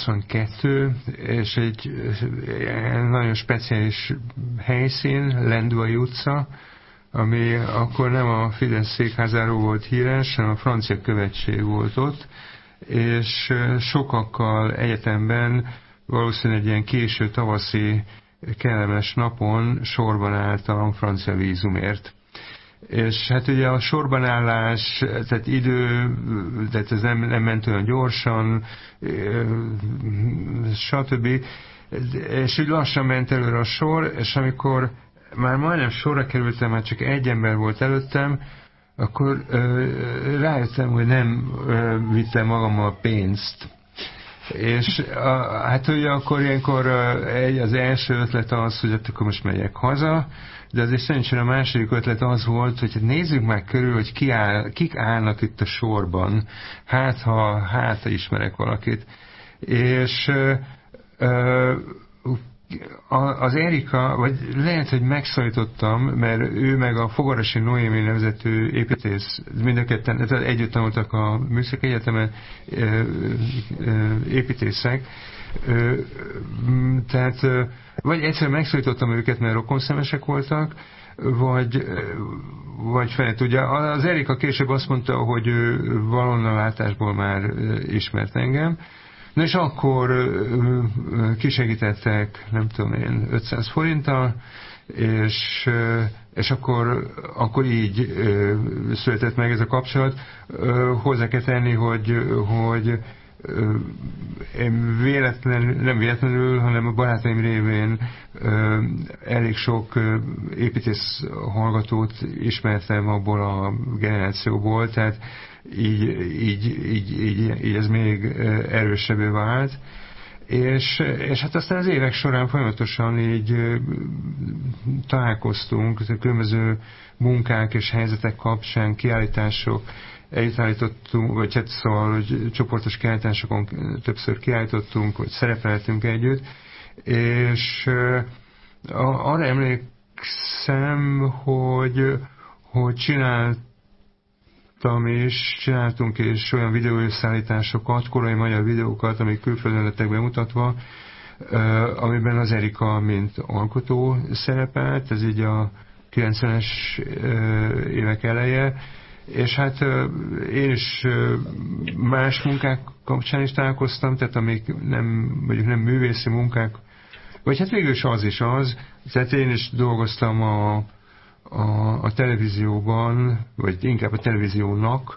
82, és egy nagyon speciális helyszín, Lendvai utca, ami akkor nem a Fidesz székházáról volt híres, hanem a francia követség volt ott, és sokakkal egyetemben valószínűleg egy ilyen késő tavaszi kellemes napon sorban álltam francia vízumért. És hát ugye a sorbanállás, tehát tehát ez nem ment olyan gyorsan, stb. És úgy lassan ment előre a sor, és amikor már majdnem sorra kerültem, már csak egy ember volt előttem, akkor rájöttem, hogy nem vittem magammal pénzt. És hát ugye akkor ilyenkor az első ötlet az, hogy akkor most megyek haza, de azért szerencsére a második ötlet az volt, hogy nézzük már körül, hogy kik állnak itt a sorban, hát ismerek valakit. És az Erika, vagy lehet, hogy megszólítottam, mert ő meg a Fogarasi Noémi nevezetű építész, mind a ketten együtt tanultak a Műszaki Egyetemen, építészek, tehát vagy egyszerűen megszólítottam őket, mert rokonszemesek voltak, vagy fene tudja. Az Erika később azt mondta, hogy ő valonnan látásból már ismert engem. Na és akkor kisegítettek, nem tudom én, 500 forinttal, és akkor így született meg ez a kapcsolat. Hozzá kell tenni, hogy én nem véletlenül, hanem a barátaim révén elég sok építész hallgatót ismertem abból a generációból, tehát így ez még erősebbé vált. És hát aztán az évek során folyamatosan így találkoztunk, különböző munkák és helyzetek kapcsán, kiállítások, eljutottunk, vagy hát szóval, hogy csoportos kiállításokon többször kiállítottunk, vagy szerepeltünk együtt, és arra emlékszem, hogy csináltunk és olyan videószállításokat, korai magyar videókat, amik külföldön lettek bemutatva, amiben az Erika mint alkotó szerepelt, ez így a 90-es évek eleje, és hát én is más munkák kapcsán is találkoztam, tehát amik mondjuk nem művészi munkák, vagy hát végül is az, tehát én is dolgoztam a televízióban, vagy inkább a televíziónak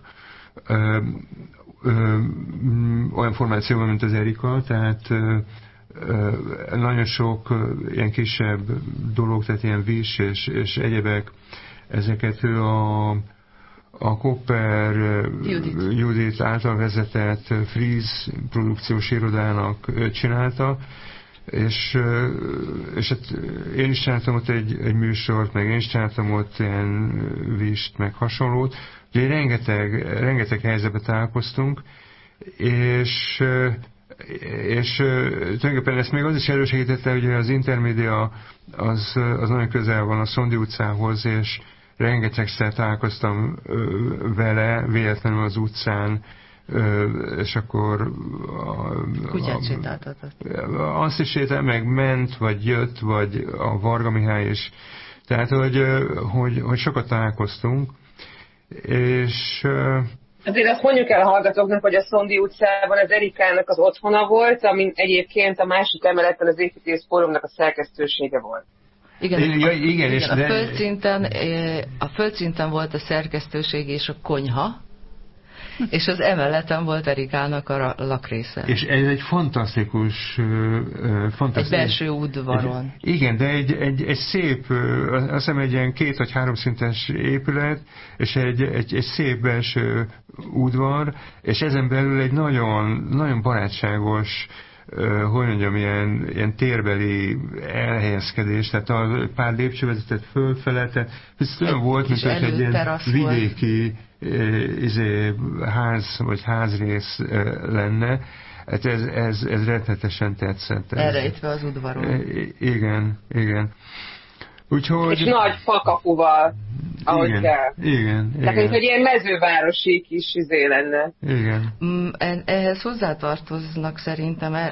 olyan formációban, mint az Erika, tehát nagyon sok ilyen kisebb dolog, tehát ilyen vis és egyebek, ezeket ő a Kopper Judit által vezetett Freeze produkciós irodának csinálta, és hát én is csináltam ott egy műsort, meg én is csináltam ott ilyen vist, meg hasonlót. Ugye rengeteg helyzetben találkoztunk, és tulajdonképpen ezt még az is elősegítette, hogy az Intermédia az nagyon közel van a Szondi utcához, és rengetegszer találkoztam vele, véletlenül az utcán, és akkor kutyát sétáltatott. Azt is meg ment, vagy jött, vagy a Varga Mihály is. Tehát, hogy sokat találkoztunk, és azért azt mondjuk el a hallgatóknak, hogy a Szondi utcában az Erikának az otthona volt, amin egyébként a másik emeleten az Építész Fórumnak a szerkesztősége volt. Igen, a földszinten volt a szerkesztőség és a konyha, és az emeleten volt Erikának a lakrésze. És ez egy fantasztikus... Egy belső udvaron. Igen, de egy szép, azt hiszem egy ilyen 2 vagy 3 szintes épület, és egy szép belső udvar, és ezen belül egy nagyon, nagyon barátságos, hogy mondjam, ilyen térbeli elhelyezkedés, tehát a pár lépcső vezetett fölfele, tehát ez olyan volt, mint hogy egy ilyen vidéki ház vagy házrész lenne. Hát ez rettenetesen tetszett. Elrejtve az udvaron. Igen. Úgyhogy... És nagy fakapuval, ahogy kell. Igen. Tehát, mint hogy ilyen mezővárosi kis lenne. Igen. Ehhez hozzátartoznak szerintem